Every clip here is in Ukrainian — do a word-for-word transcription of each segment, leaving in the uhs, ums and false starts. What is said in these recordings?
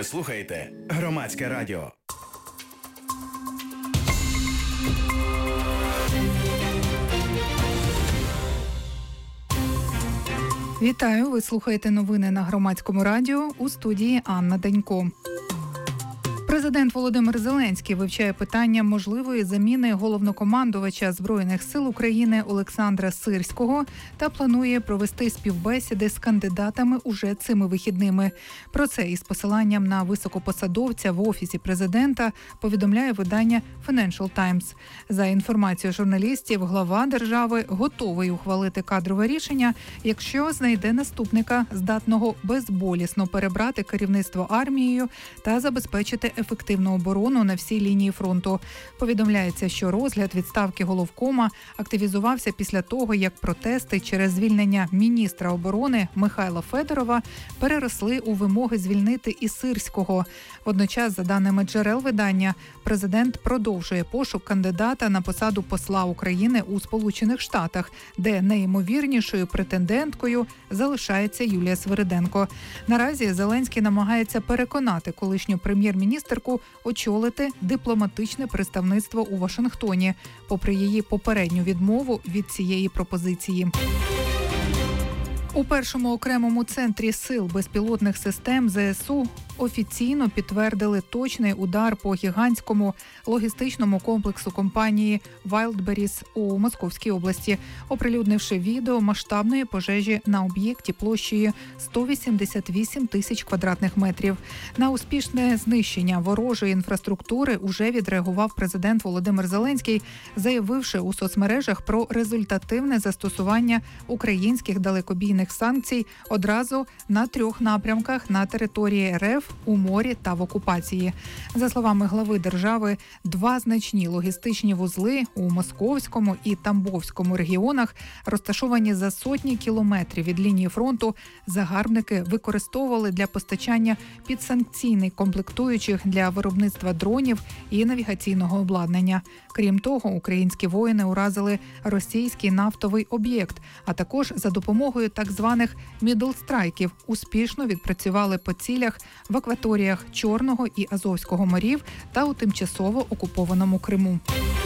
Ви слухаєте Громадське радіо. Вітаю, ви слухаєте новини на Громадському радіо, у студії Анна Данько. Президент Володимир Зеленський вивчає питання можливої заміни головнокомандувача Збройних сил України Олександра Сирського та планує провести співбесіди з кандидатами уже цими вихідними. Про це із посиланням на високопосадовця в Офісі президента повідомляє видання Financial Times. За інформацією журналістів, глава держави готовий ухвалити кадрове рішення, якщо знайде наступника, здатного безболісно перебрати керівництво армією та забезпечити ефективну оборону на всій лінії фронту. Повідомляється, що розгляд відставки головкома активізувався після того, як протести через звільнення міністра оборони Михайла Федорова переросли у вимоги звільнити і Сирського. Водночас, за даними джерел видання, президент продовжує пошук кандидата на посаду посла України у Сполучених Штатах, де найімовірнішою претенденткою залишається Юлія Свириденко. Наразі Зеленський намагається переконати колишню прем'єр-міністрку очолити дипломатичне представництво у Вашингтоні, попри її попередню відмову від цієї пропозиції. У першому окремому центрі сил безпілотних систем ЗСУ офіційно підтвердили точний удар по гігантському логістичному комплексу компанії Wildberries у Московській області, оприлюднивши відео масштабної пожежі на об'єкті площею сто вісімдесят вісім тисяч квадратних метрів. На успішне знищення ворожої інфраструктури уже відреагував президент Володимир Зеленський, заявивши у соцмережах про результативне застосування українських далекобійних санкцій одразу на трьох напрямках на території РФ, у морі та в окупації. За словами глави держави, два значні логістичні вузли у Московському і Тамбовському регіонах, розташовані за сотні кілометрів від лінії фронту, загарбники використовували для постачання підсанкційних комплектуючих для виробництва дронів і навігаційного обладнання. Крім того, українські воїни уразили російський нафтовий об'єкт, а також за допомогою так званих мідлстрайків успішно відпрацювали по цілях в акваторіях Чорного і Азовського морів та у тимчасово окупованому Криму.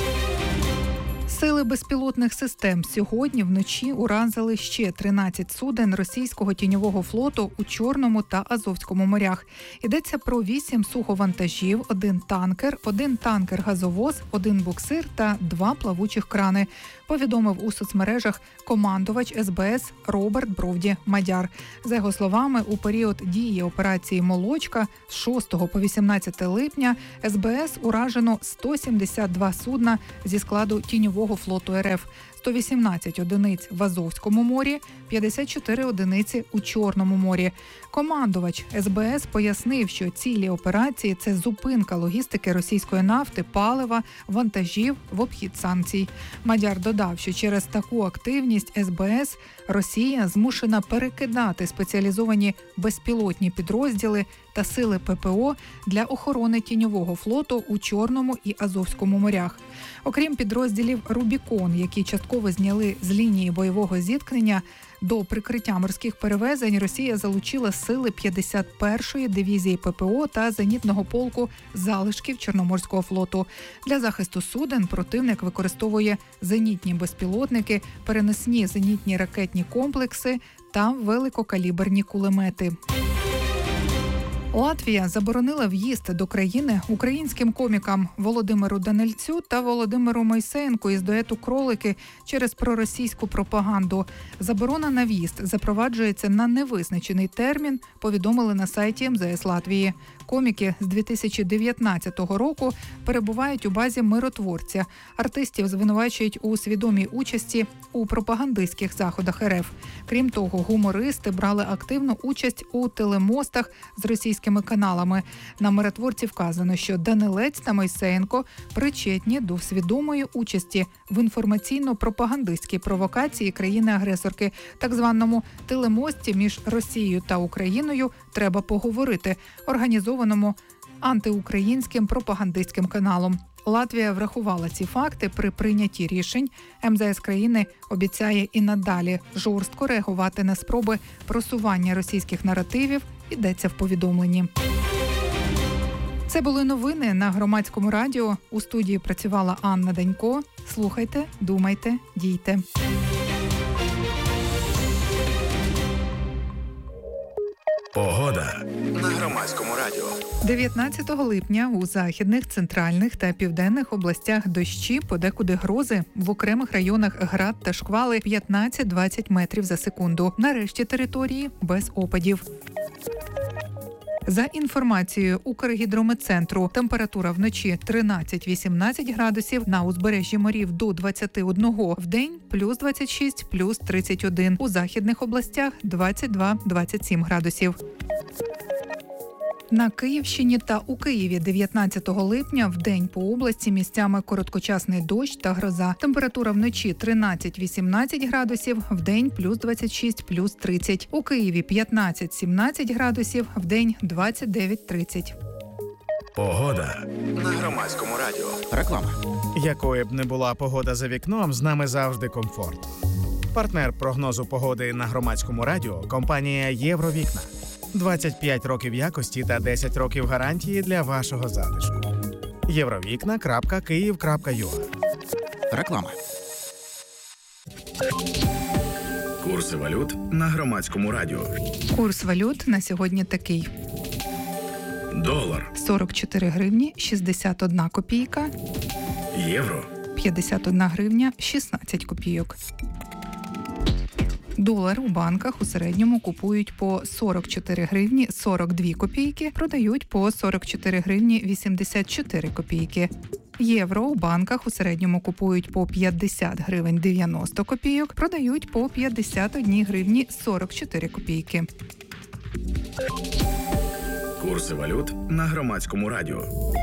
Сили безпілотних систем сьогодні вночі уразили ще тринадцять суден російського тіньового флоту у Чорному та Азовському морях. Йдеться про вісім суховантажів, один танкер, один танкер-газовоз, один буксир та два плавучих крани, повідомив у соцмережах командувач ес бе ес Роберт Бровді-Мадяр. За його словами, у період дії операції «Молочка» з шостого по вісімнадцяте липня ес бе ес уражено сто сімдесят два судна зі складу тіньового флоту РФ, сто вісімнадцять одиниць в Азовському морі, п'ятдесят чотири одиниці у Чорному морі. Командувач ес бе ес пояснив, що цілі операції – це зупинка логістики російської нафти, палива, вантажів в обхід санкцій. Мадяр додав, що через таку активність ес бе ес Росія змушена перекидати спеціалізовані безпілотні підрозділи та сили пе пе о для охорони тіньового флоту у Чорному і Азовському морях. Окрім підрозділів «Рубікон», які частково зняли з лінії бойового зіткнення, до прикриття морських перевезень Росія залучила сили п'ятдесят першої дивізії пе пе о та зенітного полку залишків Чорноморського флоту. Для захисту суден противник використовує зенітні безпілотники, переносні зенітні ракетні комплекси та великокаліберні кулемети. Латвія заборонила в'їзд до країни українським комікам Володимиру Данильцю та Володимиру Мойсеєнку із дуету «Кролики» через проросійську пропаганду. Заборона на в'їзд запроваджується на невизначений термін, повідомили на сайті ем зе ес Латвії. Коміки з дві тисячі дев'ятнадцятого року перебувають у базі миротворця. Артистів звинувачують у свідомій участі у пропагандистських заходах РФ. Крім того, гумористи брали активну участь у телемостах з російськими каналами. На миротворці вказано, що Данилець та Мойсеєнко причетні до свідомої участі в інформаційно-пропагандистській провокації країни-агресорки, так званому телемості між Росією та Україною «Треба поговорити», організованому антиукраїнським пропагандистським каналом. Латвія врахувала ці факти при прийнятті рішень. ем зе ес країни обіцяє і надалі жорстко реагувати на спроби просування російських наративів, йдеться в повідомленні. Це були новини на Громадському радіо. У студії працювала Анна Данько. Слухайте, думайте, дійте. Погода на Громадському радіо. дев'ятнадцятого липня у західних, центральних та південних областях дощі, подекуди грози. В окремих районах град та шквали п'ятнадцять-двадцять метрів за секунду. На решті території без опадів. За інформацією Укргідрометцентру, температура вночі тринадцять-вісімнадцять градусів, на узбережжі морів до двадцять один, вдень плюс двадцять шість, плюс тридцять один, у західних областях двадцять два - двадцять сім градусів. На Київщині та у Києві дев'ятнадцятого липня вдень по області місцями короткочасний дощ та гроза. Температура вночі тринадцять-вісімнадцять градусів, вдень плюс двадцять шість, плюс тридцять. У Києві п'ятнадцять-сімнадцять градусів, вдень двадцять дев'ять - тридцять. Погода на Громадському радіо. Реклама. Якою б не була погода за вікном, з нами завжди комфорт. Партнер прогнозу погоди на Громадському радіо – компанія «Євровікна». двадцять п'ять років якості та десять років гарантії для вашого затишку. євровікна крапка київ крапка ю а. Реклама. Курси валют на Громадському радіо. Курс валют на сьогодні такий. Долар, сорок чотири гривні шістдесят одна копійка, євро, п'ятдесят одна гривня шістнадцять копійок. Долар у банках у середньому купують по сорок чотири гривні сорок дві копійки, продають по сорок чотири гривні вісімдесят чотири копійки. Євро у банках у середньому купують по п'ятдесят гривень дев'яносто копійок, продають по п'ятдесят одна гривні сорок чотири копійки. курси валют на Громадському радіо.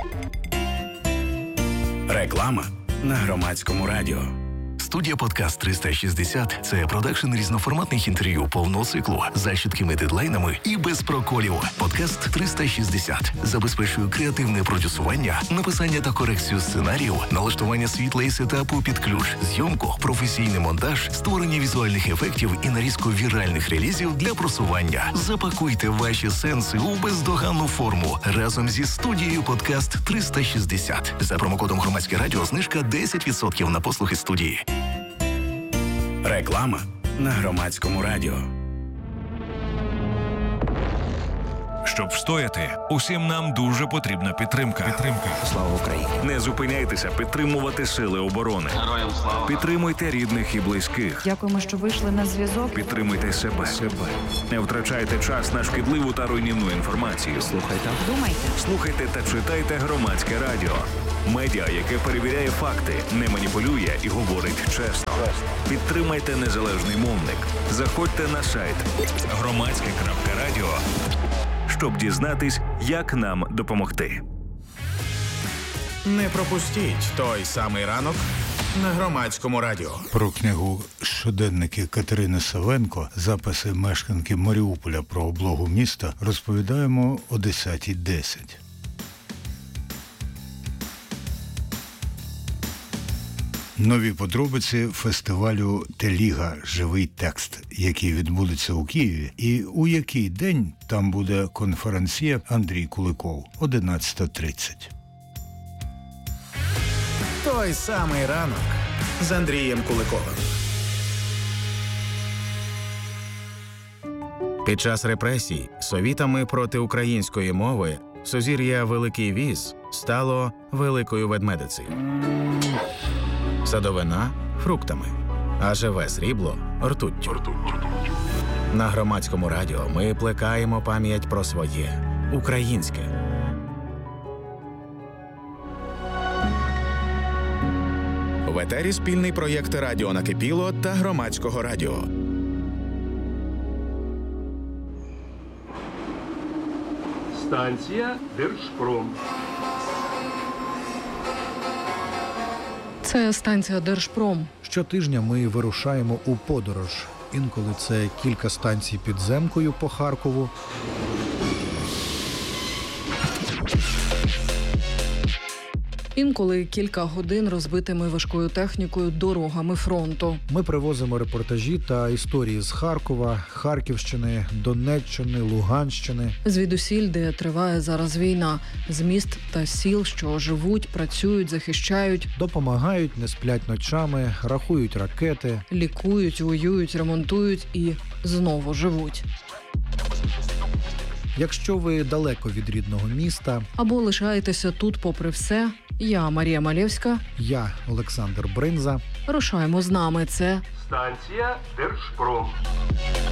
Реклама на Громадському радіо. Студія «Подкаст триста шістдесят» – це продакшн різноформатних інтерв'ю повного циклу за чіткими дедлайнами і без проколів. «Подкаст триста шістдесят» забезпечує креативне продюсування, написання та корекцію сценарію, налаштування світла і сетапу під ключ, зйомку, професійний монтаж, створення візуальних ефектів і нарізку віральних релізів для просування. Запакуйте ваші сенси у бездоганну форму разом зі студією «Подкаст триста шістдесят». За промокодом «Громадське радіо» знижка десять відсотків на послуги студії. Реклама на Громадському радіо. Щоб встояти, усім нам дуже потрібна підтримка. Підтримка. Слава Україні. Не зупиняйтеся підтримувати сили оборони. Героям слава. Підтримуйте рідних і близьких. Дякуємо, що вийшли на зв'язок. Підтримуйте себе. себе. Не втрачайте час на шкідливу та руйнівну інформацію. Слухайте. Думайте. Слухайте та читайте Громадське радіо. Медіа, яке перевіряє факти, не маніпулює і говорить чесно. Підтримайте незалежний мовник. Заходьте на сайт громадське крапка радіо, щоб дізнатись, як нам допомогти. Не пропустіть той самий ранок на Громадському радіо. Про книгу «Щоденники Катерини Савенко. Записи мешканки Маріуполя про облогу міста» розповідаємо о десята десять. Нові подробиці фестивалю «Теліга. Живий текст», який відбудеться у Києві, і у який день там буде конференція Андрій Куликов, одинадцята тридцять. Той самий ранок з Андрієм Куликовим. Під час репресій совітами проти української мови сузір'я Великий Віз стало Великою Ведмедицею. Садовина – фруктами, а живе срібло – ртуттю. На Громадському радіо ми плекаємо пам'ять про своє – українське. В етері спільний проєкт «Радіо Накипіло» та Громадського радіо. Станція Держпром. Це станція Держпром. Щотижня ми вирушаємо у подорож. Інколи це кілька станцій підземкою по Харкову. Інколи кілька годин розбитими важкою технікою дорогами фронту. Ми привозимо репортажі та історії з Харкова, Харківщини, Донеччини, Луганщини. Звідусіль, де триває зараз війна, з міст та сіл, що живуть, працюють, захищають, Допомагають, не сплять ночами, рахують ракети. лікують, воюють, ремонтують і знову живуть. Якщо ви далеко від рідного міста, Або лишаєтеся тут попри все. Я, Марія Малєвська. я, Олександр Бринза. Рушаємо з нами. Це Станція Держпром.